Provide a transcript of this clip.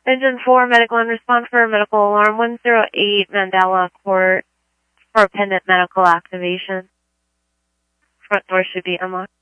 Engine 4, medical and response for medical alarm 108 Mandela Court for pendant medical activation. Front door should be unlocked.